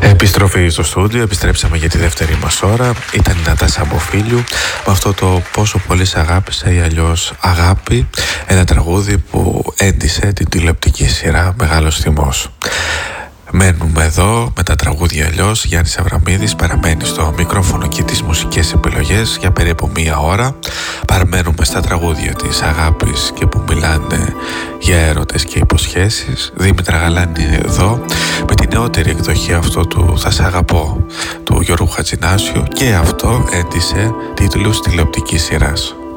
Επιστροφή στο στούντιο, επιστρέψαμε για τη δεύτερη μας ώρα. Ήταν η Νατάσα Μποφίλιου με αυτό το «Πόσο πολύ σ' αγάπησα» ή αλλιώς «Αγάπη», ένα τραγούδι που έντισε την τηλεοπτική σειρά Μεγάλος Θυμός. Μένουμε εδώ με τα τραγούδια αλλιώς. Γιάννης Αβραμίδης παραμένει στο μικρόφωνο και τις μουσικές επιλογές για περίπου μία ώρα. Παραμένουμε στα τραγούδια της αγάπης και που μιλάνε για έρωτες και υποσχέσεις. Δήμητρα Γαλάνη εδώ με τη νεότερη εκδοχή αυτό του «Θα σ' αγαπώ» του Γιώργου Χατζηνάσιου, και αυτό έντισε τίτλους τηλεοπτικής σειράς.